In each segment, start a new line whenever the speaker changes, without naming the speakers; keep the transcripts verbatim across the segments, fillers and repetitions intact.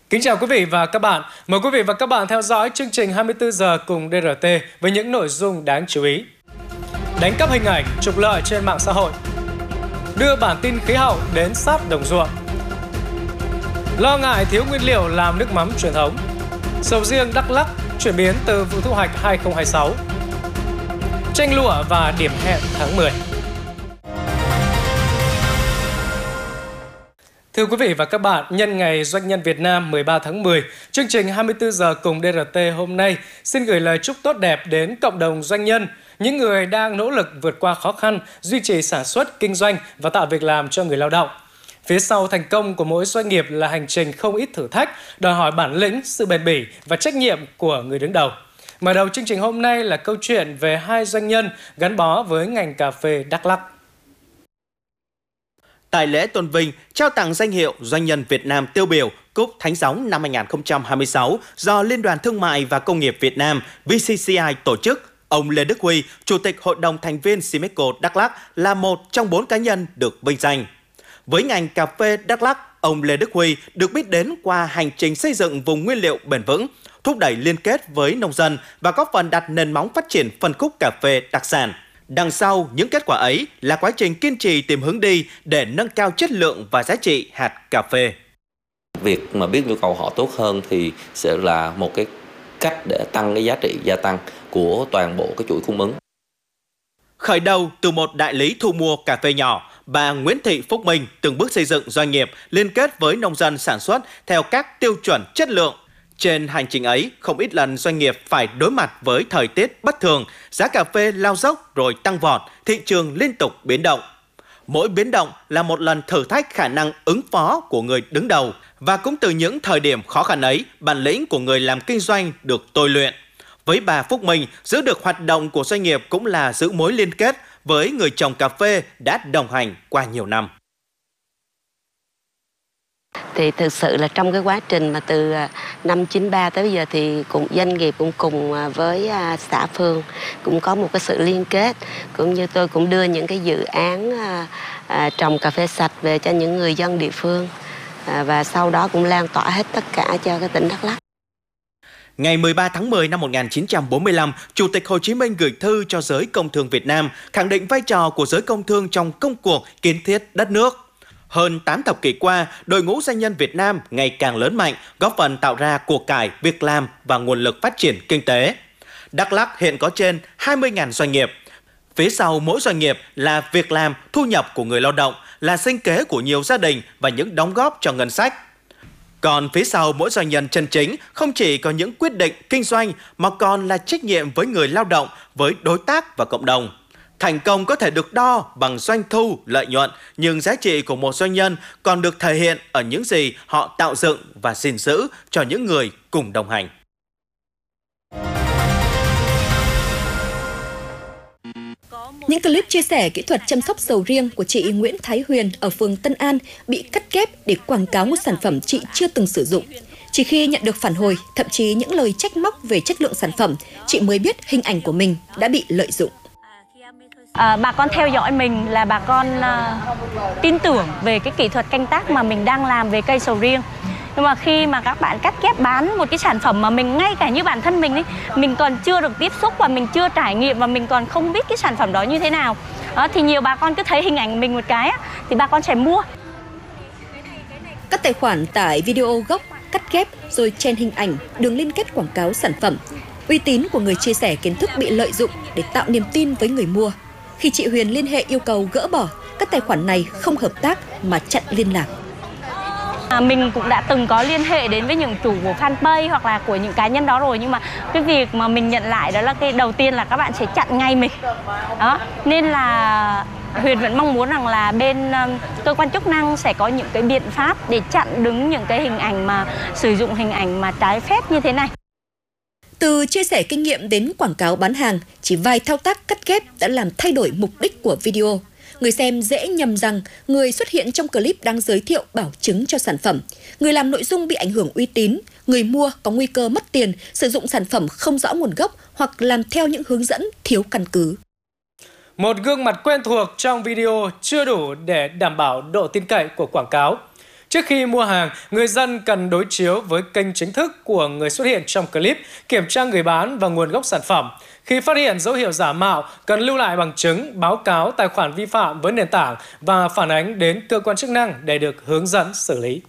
Kính chào quý vị và các bạn. Mời quý vị và các bạn theo dõi chương trình hai mươi tư giờ cùng đê rờ tê với những nội dung đáng chú ý. Đánh cắp hình ảnh, trục lợi trên mạng xã hội. Đưa bản tin khí hậu đến sát đồng ruộng. Lo ngại thiếu nguyên liệu làm nước mắm truyền thống. Sầu riêng Đắk Lắk chuyển biến từ vụ thu hoạch hai không hai sáu. Tranh lụa và điểm hẹn tháng mười. Thưa quý vị và các bạn, nhân ngày Doanh nhân Việt Nam mười ba tháng mười, chương trình hai mươi tư giờ cùng đê rờ tê hôm nay xin gửi lời chúc tốt đẹp đến cộng đồng doanh nhân, những người đang nỗ lực vượt qua khó khăn, duy trì sản xuất, kinh doanh và tạo việc làm cho người lao động. Phía sau thành công của mỗi doanh nghiệp là hành trình không ít thử thách, đòi hỏi bản lĩnh, sự bền bỉ và trách nhiệm của người đứng đầu. Mở đầu chương trình hôm nay là câu chuyện về hai doanh nhân gắn bó với ngành cà phê Đắk Lắk.
Tại lễ tôn vinh, trao tặng danh hiệu Doanh nhân Việt Nam tiêu biểu Cúp Thánh Gióng năm hai nghìn không trăm hai mươi sáu do Liên đoàn Thương mại và Công nghiệp Việt Nam vê xê xê i tổ chức, ông Lê Đức Huy, Chủ tịch Hội đồng thành viên Simeco Đắk Lắk là một trong bốn cá nhân được vinh danh. Với ngành cà phê Đắk Lắk, ông Lê Đức Huy được biết đến qua hành trình xây dựng vùng nguyên liệu bền vững, thúc đẩy liên kết với nông dân và góp phần đặt nền móng phát triển phân khúc cà phê đặc sản. Đằng sau những kết quả ấy là quá trình kiên trì tìm hướng đi để nâng cao chất lượng và giá trị hạt cà phê.
Việc mà biết nhu cầu họ tốt hơn thì sẽ là một cái cách để tăng cái giá trị gia tăng của toàn bộ cái chuỗi cung ứng.
Khởi đầu từ một đại lý thu mua cà phê nhỏ, bà Nguyễn Thị Phúc Minh từng bước xây dựng doanh nghiệp liên kết với nông dân sản xuất theo các tiêu chuẩn chất lượng. Trên hành trình ấy, không ít lần doanh nghiệp phải đối mặt với thời tiết bất thường, giá cà phê lao dốc rồi tăng vọt, thị trường liên tục biến động. Mỗi biến động là một lần thử thách khả năng ứng phó của người đứng đầu. Và cũng từ những thời điểm khó khăn ấy, bản lĩnh của người làm kinh doanh được tôi luyện. Với bà Phúc Minh, giữ được hoạt động của doanh nghiệp cũng là giữ mối liên kết với người trồng cà phê đã đồng hành qua nhiều năm.
Thì thực sự là trong cái quá trình mà từ năm chín ba tới bây giờ thì cũng doanh nghiệp cũng cùng với xã phường cũng có một cái sự liên kết, cũng như tôi cũng đưa những cái dự án à, trồng cà phê sạch về cho những người dân địa phương à, và sau đó cũng lan tỏa hết tất cả cho cái tỉnh Đắk Lắk.
Ngày mười ba tháng mười năm một nghìn chín trăm bốn mươi lăm, Chủ tịch Hồ Chí Minh gửi thư cho giới công thương Việt Nam, khẳng định vai trò của giới công thương trong công cuộc kiến thiết đất nước. Hơn tám thập kỷ qua, đội ngũ doanh nhân Việt Nam ngày càng lớn mạnh, góp phần tạo ra của cải, việc làm và nguồn lực phát triển kinh tế. Đắk Lắk hiện có trên hai mươi nghìn doanh nghiệp. Phía sau mỗi doanh nghiệp là việc làm, thu nhập của người lao động, là sinh kế của nhiều gia đình và những đóng góp cho ngân sách. Còn phía sau mỗi doanh nhân chân chính không chỉ có những quyết định kinh doanh mà còn là trách nhiệm với người lao động, với đối tác và cộng đồng. Thành công có thể được đo bằng doanh thu, lợi nhuận, nhưng giá trị của một doanh nhân còn được thể hiện ở những gì họ tạo dựng và gìn giữ cho những người cùng đồng hành.
Những clip chia sẻ kỹ thuật chăm sóc sầu riêng của chị Nguyễn Thái Huyền ở phường Tân An bị cắt ghép để quảng cáo một sản phẩm chị chưa từng sử dụng. Chỉ khi nhận được phản hồi, thậm chí những lời trách móc về chất lượng sản phẩm, chị mới biết hình ảnh của mình đã bị lợi dụng.
À, bà con theo dõi mình là bà con à, tin tưởng về cái kỹ thuật canh tác mà mình đang làm về cây sầu riêng. Nhưng mà khi mà các bạn cắt ghép bán một cái sản phẩm mà mình ngay cả như bản thân mình ấy, mình còn chưa được tiếp xúc và mình chưa trải nghiệm và mình còn không biết cái sản phẩm đó như thế nào. Đó, thì nhiều bà con cứ thấy hình ảnh mình một cái á, thì bà con sẽ mua.
Các tài khoản tải video gốc, cắt ghép rồi chèn hình ảnh, đường liên kết quảng cáo sản phẩm. Uy tín của người chia sẻ kiến thức bị lợi dụng để tạo niềm tin với người mua. Khi chị Huyền liên hệ yêu cầu gỡ bỏ, các tài khoản này không hợp tác mà chặn liên lạc.
À, mình cũng đã từng có liên hệ đến với những chủ của fanpage hoặc là của những cá nhân đó rồi, nhưng mà cái việc mà mình nhận lại đó là cái đầu tiên là các bạn sẽ chặn ngay mình. Đó, nên là Huyền vẫn mong muốn rằng là bên um, cơ quan chức năng sẽ có những cái biện pháp để chặn đứng những cái hình ảnh mà sử dụng hình ảnh mà trái phép như thế này.
Từ chia sẻ kinh nghiệm đến quảng cáo bán hàng, chỉ vài thao tác cắt ghép đã làm thay đổi mục đích của video. Người xem dễ nhầm rằng người xuất hiện trong clip đang giới thiệu bảo chứng cho sản phẩm. Người làm nội dung bị ảnh hưởng uy tín, người mua có nguy cơ mất tiền, sử dụng sản phẩm không rõ nguồn gốc hoặc làm theo những hướng dẫn thiếu căn cứ.
Một gương mặt quen thuộc trong video chưa đủ để đảm bảo độ tin cậy của quảng cáo. Trước khi mua hàng, người dân cần đối chiếu với kênh chính thức của người xuất hiện trong clip, kiểm tra người bán và nguồn gốc sản phẩm. Khi phát hiện dấu hiệu giả mạo, cần lưu lại bằng chứng, báo cáo tài khoản vi phạm với nền tảng và phản ánh đến cơ quan chức năng để được hướng dẫn xử lý.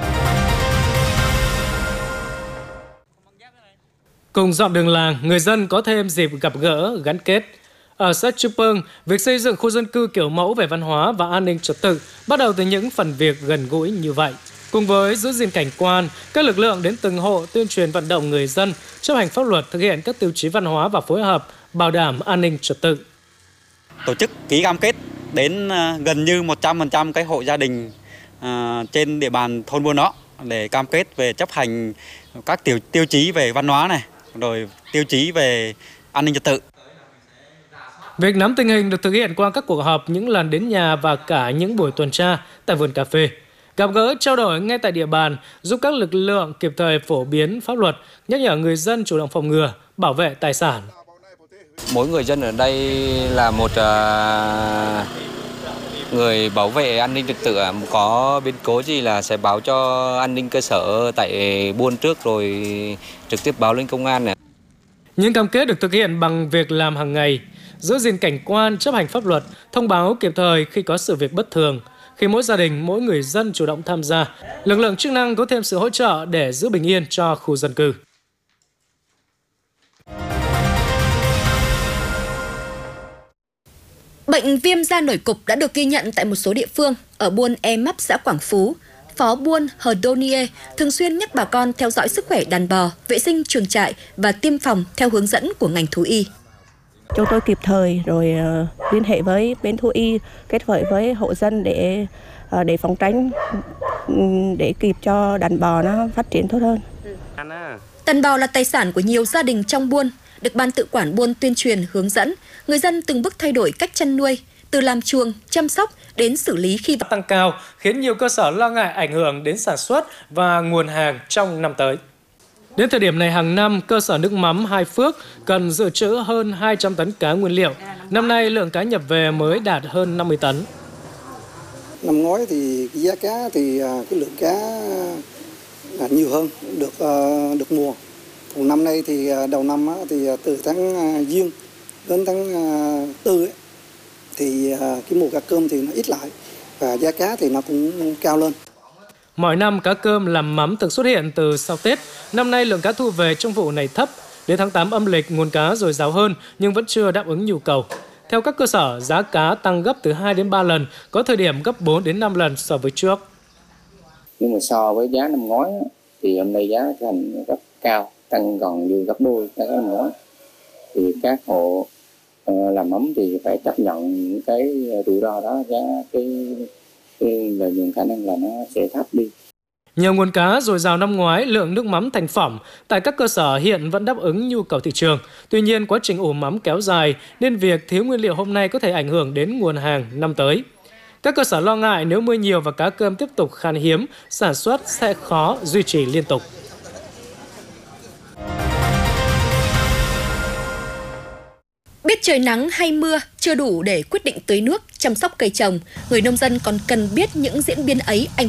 Cùng dọn đường làng, người dân có thêm dịp gặp gỡ, gắn kết. Ở xã Chư Pương, việc xây dựng khu dân cư kiểu mẫu về văn hóa và an ninh trật tự bắt đầu từ những phần việc gần gũi như vậy. Cùng với giữ gìn cảnh quan, các lực lượng đến từng hộ tuyên truyền vận động người dân chấp hành pháp luật, thực hiện các tiêu chí văn hóa và phối hợp bảo đảm an ninh trật tự.
Tổ chức ký cam kết đến gần như một trăm phần trăm cái hộ gia đình trên địa bàn thôn buôn đó để cam kết về chấp hành các tiêu tiêu chí về văn hóa này, rồi tiêu chí về an ninh trật tự.
Việc nắm tình hình được thực hiện qua các cuộc họp, những lần đến nhà và cả những buổi tuần tra tại vườn cà phê. Gặp gỡ trao đổi ngay tại địa bàn giúp các lực lượng kịp thời phổ biến pháp luật, nhắc nhở người dân chủ động phòng ngừa, bảo vệ tài sản.
Mỗi người dân ở đây là một uh, người bảo vệ an ninh trật tự, có biến cố gì là sẽ báo cho an ninh cơ sở tại buôn trước rồi trực tiếp báo lên công an này.
Những cam kết được thực hiện bằng việc làm hàng ngày, giữ gìn cảnh quan, chấp hành pháp luật, thông báo kịp thời khi có sự việc bất thường. Khi mỗi gia đình, mỗi người dân chủ động tham gia, lực lượng chức năng có thêm sự hỗ trợ để giữ bình yên cho khu dân cư.
Bệnh viêm da nổi cục đã được ghi nhận tại một số địa phương. Ở buôn E Mắp, xã Quảng Phú, Phó buôn Hờ Đô Niê thường xuyên nhắc bà con theo dõi sức khỏe đàn bò, vệ sinh chuồng trại và tiêm phòng theo hướng dẫn của ngành thú y.
Chúng tôi kịp thời rồi uh, liên hệ với bên thú y, kết hợp với hộ dân để uh, để phòng tránh, để kịp cho đàn bò nó phát triển tốt hơn.
Đàn bò là tài sản của nhiều gia đình trong buôn, được ban tự quản buôn tuyên truyền hướng dẫn, người dân từng bước thay đổi cách chăn nuôi, từ làm chuồng, chăm sóc đến xử lý khi
tăng cao, khiến nhiều cơ sở lo ngại ảnh hưởng đến sản xuất và nguồn hàng trong năm tới. Đến thời điểm này hàng năm, cơ sở nước mắm Hai Phước cần dự trữ hơn hai trăm tấn cá nguyên liệu. Năm nay lượng cá nhập về mới đạt hơn năm mươi tấn.
Năm ngoái thì cái giá cá thì cái lượng cá nhiều hơn, được được mùa. Còn năm nay thì đầu năm thì từ tháng Giêng đến tháng Tư ấy, thì cái mùa cá cơm thì nó ít lại và giá cá thì nó cũng cao lên.
Mọi năm cá cơm làm mắm thường xuất hiện từ sau Tết. Năm nay lượng cá thu về trong vụ này thấp. Đến tháng tám âm lịch nguồn cá dồi dào hơn nhưng vẫn chưa đáp ứng nhu cầu. Theo các cơ sở, giá cá tăng gấp từ hai đến ba lần, có thời điểm gấp bốn đến năm lần so với trước.
Nhưng mà so với giá năm ngoái thì hôm nay giá thành rất cao, tăng gần như gấp đôi giá năm ngoái. Thì các hộ uh, làm mắm thì phải chấp nhận những cái rủi ro đó, giá cái, cái lợi nhuận khả năng là nó sẽ thấp đi.
Nhờ nguồn cá dồi dào năm ngoái, lượng nước mắm thành phẩm tại các cơ sở hiện vẫn đáp ứng nhu cầu thị trường. Tuy nhiên, quá trình ủ mắm kéo dài nên việc thiếu nguyên liệu hôm nay có thể ảnh hưởng đến nguồn hàng năm tới. Các cơ sở lo ngại nếu mưa nhiều và cá cơm tiếp tục khan hiếm, sản xuất sẽ khó duy trì liên tục.
Biết trời nắng hay mưa chưa đủ để quyết định tưới nước, chăm sóc cây trồng, người nông dân còn cần biết những diễn biến ấy ảnh